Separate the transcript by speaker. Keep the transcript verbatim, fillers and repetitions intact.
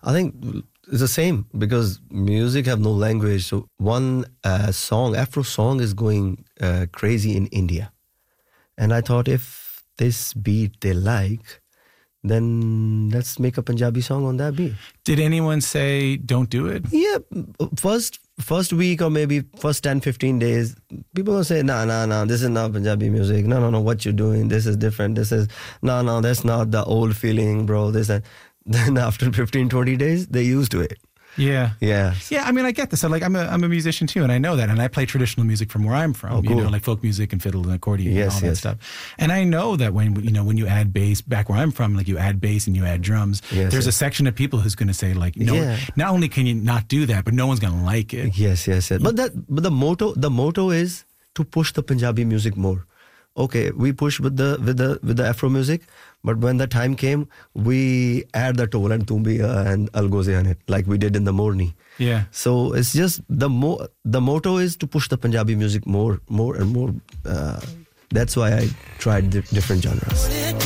Speaker 1: I think it's the same because music have no language. So one uh, song, Afro song, is going uh, crazy in India, and I thought if this beat they like, then let's make a Punjabi song on that beat.
Speaker 2: Did anyone say don't do it?
Speaker 1: Yeah, first first week or maybe first ten, fifteen days, people will say, nah, nah, nah, this is not Punjabi music. No, no, no, what you're doing, this is different. This is, no, no, that's not the old feeling, bro. This and then after fifteen, twenty days, they used to it.
Speaker 2: Yeah.
Speaker 1: Yeah.
Speaker 2: Yeah, I mean, I get this. I like, I'm a, I'm a musician too, and I know that. And I play traditional music from where I'm from,
Speaker 1: oh, cool.
Speaker 2: you know, like folk music and fiddle and accordion
Speaker 1: yes,
Speaker 2: and all that
Speaker 1: yes.
Speaker 2: stuff. And I know that when, you know, when you add bass, back where I'm from, like you add bass and you add drums,
Speaker 1: yes,
Speaker 2: there's
Speaker 1: yes.
Speaker 2: a section of people who's going to say like, no,
Speaker 1: yeah.
Speaker 2: not only can you not do that, but no one's going to like it.
Speaker 1: Yes, yes, yes. But that, but the motto, the motto is to push the Punjabi music more. Okay, we push with the with the with the Afro music, but when the time came, we add the Tol and Tumbiya and Algoze on it, like we did in the Morni.
Speaker 2: Yeah.
Speaker 1: So it's just the mo the motto is to push the Punjabi music more, more and more. Uh, that's why I tried the different genres.